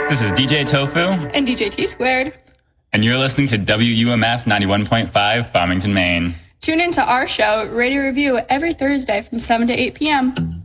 This is DJ Tofu. And DJ T Squared. And you're listening to WUMF 91.5, Farmington, Maine. Tune into our show, Radio Review, every Thursday from 7 to 8 p.m.